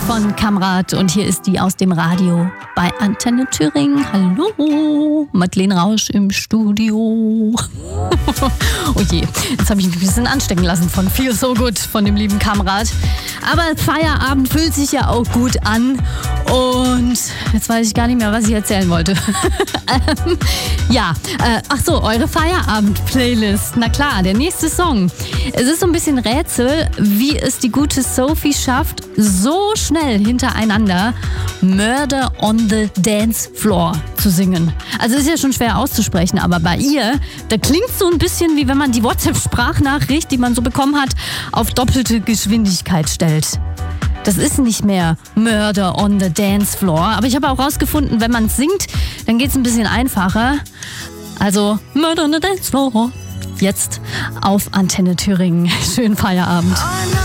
von Kamrat und hier ist die aus dem Radio bei Antenne Thüringen. Hallo, Madeleine Rausch im Studio. Oh je, jetzt habe ich mich ein bisschen anstecken lassen von Feel So Good von dem lieben Kamrat. Aber Feierabend fühlt sich ja auch gut an und jetzt weiß ich gar nicht mehr, was ich erzählen wollte. Ach so, eure Feierabend-Playlist. Na klar, der nächste Song. Es ist so ein bisschen Rätsel, wie es die gute Sophie schafft, so schnell hintereinander Murder on the Dance Floor zu singen. Also ist ja schon schwer auszusprechen, aber bei ihr, da klingt so ein bisschen wie wenn man die WhatsApp-Sprachnachricht, die man so bekommen hat, auf doppelte Geschwindigkeit stellt. Das ist nicht mehr Murder on the Dance Floor. Aber ich habe auch rausgefunden, wenn man singt, dann geht es ein bisschen einfacher. Also Murder on the Dance Floor. Jetzt auf Antenne Thüringen. Schönen Feierabend.